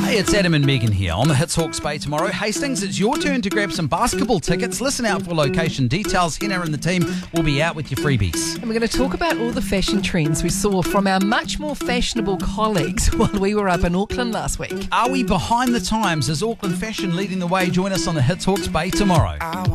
Hey, it's Adam and Megan here on the Hits Hawke's Bay tomorrow. Hastings, it's your turn to grab some basketball tickets. Listen out for location details. Henna and the team will be out with your freebies. And we're going to talk about all the fashion trends we saw from our much more fashionable colleagues while we were up in Auckland last week. Are we behind the times? Is Auckland fashion leading the way? Join us on the Hits Hawke's Bay tomorrow.